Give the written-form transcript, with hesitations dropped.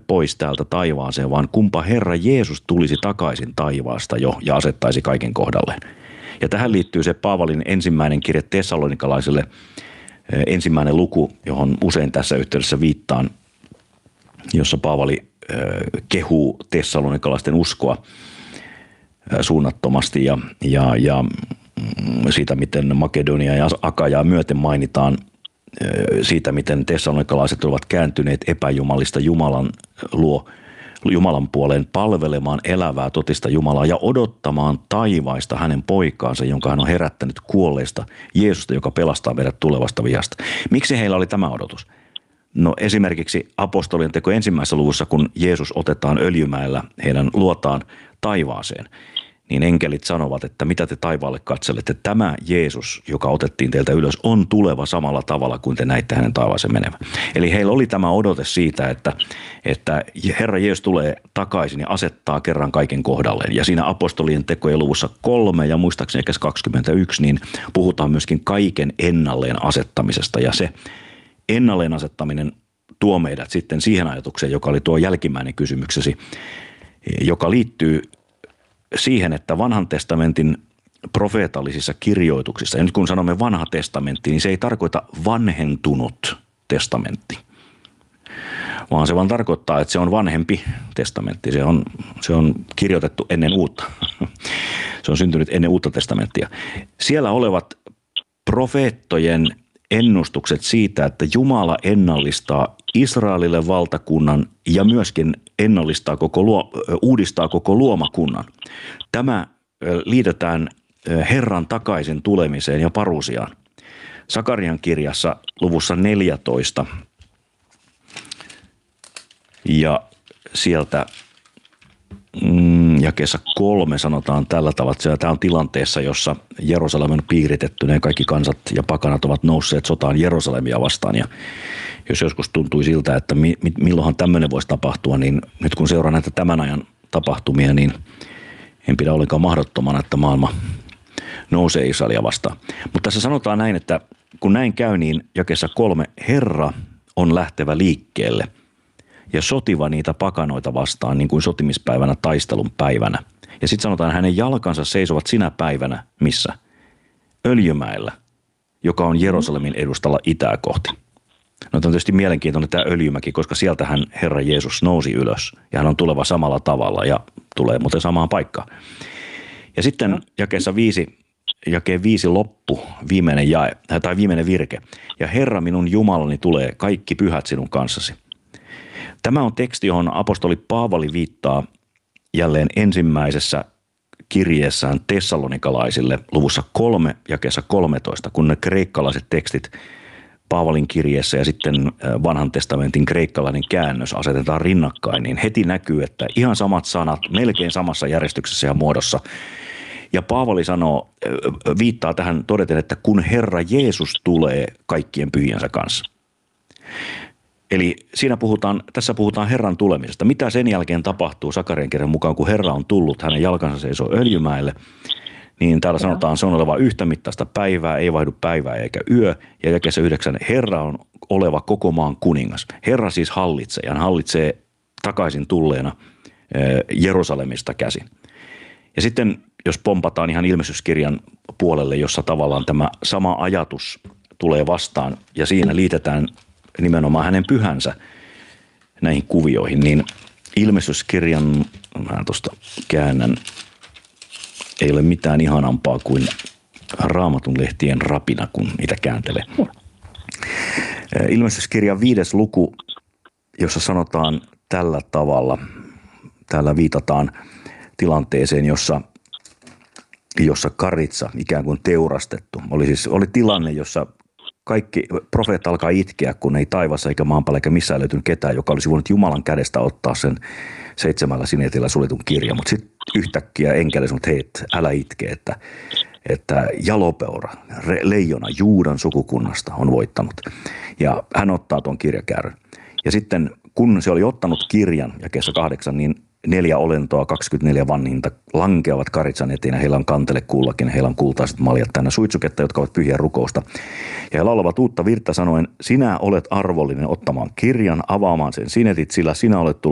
pois täältä taivaaseen, vaan kumpa Herra Jeesus tulisi takaisin taivaasta jo ja asettaisi kaiken kohdalleen. Ja tähän liittyy se Paavalin ensimmäinen kirje Tessalonikalaisille, ensimmäinen luku, johon usein tässä yhteydessä viittaan, jossa Paavali kehuu tessalonikalaisten uskoa suunnattomasti ja siitä, miten Makedonia ja Akajaa myöten mainitaan siitä, miten tessalonikalaiset ovat kääntyneet epäjumalista Jumalan puoleen palvelemaan elävää totista Jumalaa ja odottamaan taivaista hänen poikaansa, jonka hän on herättänyt kuolleista, Jeesusta, joka pelastaa meidät tulevasta vihasta. Miksi heillä oli tämä odotus? No esimerkiksi apostolien teko ensimmäisessä luvussa, kun Jeesus otetaan Öljymäellä heidän luotaan taivaaseen, niin enkelit sanovat, että mitä te taivaalle katselette, tämä Jeesus, joka otettiin teiltä ylös, on tuleva samalla tavalla kuin te näitte hänen taivaaseen menevän. Eli heillä oli tämä odote siitä, että Herra Jeesus tulee takaisin ja asettaa kerran kaiken kohdalleen. Ja siinä apostolien tekojen luvussa 3 ja muistaakseni 21, niin puhutaan myöskin kaiken ennalleen asettamisesta. Ja se ennalleen asettaminen tuo meidät sitten siihen ajatukseen, joka oli tuo jälkimmäinen kysymyksesi, joka liittyy siihen, että vanhan testamentin profeetallisissa kirjoituksissa, ja nyt kun sanomme vanha testamentti, niin se ei tarkoita vanhentunut testamentti, vaan se vaan tarkoittaa, että se on vanhempi testamentti. Se on kirjoitettu ennen uutta. Se on syntynyt ennen uutta testamenttia. Siellä olevat profeettojen ennustukset siitä, että Jumala ennallistaa Israelille valtakunnan ja myöskin uudistaa koko luomakunnan. Tämä liitetään Herran takaisin tulemiseen ja parusiaan. Sakarian kirjassa luvussa 14 ja sieltä jakeessa 3 sanotaan tällä tavalla, että tämä on tilanteessa, jossa Jerusalem on piiritetty, ne kaikki kansat ja pakanat ovat nousseet sotaan Jerusalemia vastaan. Ja jos joskus tuntui siltä, että milloinhan tämmöinen voisi tapahtua, niin nyt kun seuraa näitä tämän ajan tapahtumia, niin en pidä ollenkaan mahdottomana, että maailma nousee Israelia vastaan. Mutta tässä sanotaan näin, että kun näin käy, niin jakeessa 3, Herra on lähtevä liikkeelle ja sotiva niitä pakanoita vastaan niin kuin sotimispäivänä taistelun päivänä. Ja sitten sanotaan, hänen jalkansa seisovat sinä päivänä, missä? Öljymäellä, joka on Jerusalemin edustalla itää kohti. No tämä on tietysti mielenkiintoinen tämä Öljymäki, koska sieltähän Herra Jeesus nousi ylös ja hän on tuleva samalla tavalla ja tulee muuten samaan paikkaan. Ja sitten jakeessa 5, jakeen 5 loppu, viimeinen jae, tai viimeinen virke. Ja Herra minun Jumalani tulee kaikki pyhät sinun kanssasi. Tämä on teksti, johon apostoli Paavali viittaa jälleen ensimmäisessä kirjeessään tessalonikalaisille luvussa 3 jakeessa 13, kun ne kreikkalaiset tekstit Paavalin kirjeessä ja sitten vanhan testamentin kreikkalainen käännös asetetaan rinnakkain, niin heti näkyy, että ihan samat sanat melkein samassa järjestyksessä ja muodossa. Ja Paavali viittaa tähän todeten, että kun Herra Jeesus tulee kaikkien pyhiensä kanssa. Eli tässä puhutaan Herran tulemisesta. Mitä sen jälkeen tapahtuu Sakarian kirjan mukaan, kun Herra on tullut, hänen jalkansa seisoo Öljymäelle, niin täällä sanotaan, se on oleva yhtämittaista päivää, ei vaihdu päivää eikä yö. Ja jakeessa 9, Herra on oleva koko maan kuningas. Herra siis hallitsee, ja hän hallitsee takaisin tulleena Jerusalemista käsin. Ja sitten, jos pompataan ihan ilmestyskirjan puolelle, jossa tavallaan tämä sama ajatus tulee vastaan, ja siinä liitetään nimenomaan hänen pyhänsä näihin kuvioihin, niin ilmestyskirjan, mä tuosta käännän, ei ole mitään ihanampaa kuin Raamatun lehtien rapina, kun niitä kääntelee. Ilmestyskirjan 5. luku, jossa sanotaan tällä tavalla, täällä viitataan tilanteeseen, jossa karitsa ikään kuin teurastettu. Oli tilanne, jossa kaikki profeetta alkaa itkeä, kun ei taivassa eikä maan päällä eikä missään löytynyt ketään, joka olisi voinut Jumalan kädestä ottaa sen 7 sineetillä suljetun kirjan. Mutta sitten yhtäkkiä enkeli sanoi, että hei, älä itke, että jalopeura, leijona Juudan sukukunnasta on voittanut. Ja hän ottaa tuon kirjakäärön. Ja sitten kun se oli ottanut kirjan, jakeessa 8, niin 4 olentoa, 24 vanhinta lankeavat karitsan eteen ja heillä on kantele kullakin. Heillä on kultaiset maljat täynnä suitsuketta, jotka ovat pyhiä rukousta. Ja he laulavat uutta virttä sanoen, sinä olet arvollinen ottamaan kirjan, avaamaan sen sinetit, sillä sinä olet tullut